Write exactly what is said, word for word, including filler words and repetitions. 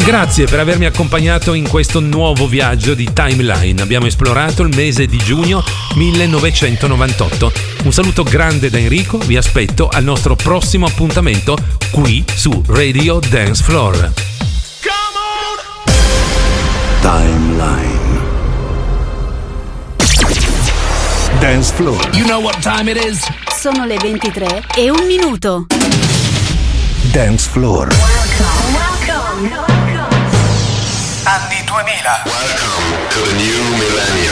Grazie per avermi accompagnato in questo nuovo viaggio di Timeline. Abbiamo esplorato il mese di giugno millenovecentonovantotto. Un saluto grande da Enrico, vi aspetto al nostro prossimo appuntamento qui su Radio Dance Floor. Timeline Dance Floor. You know what time it is? Sono le ventitré e un minuto. Dance Floor. Welcome, welcome. Anni duemila. Welcome to the new millennium.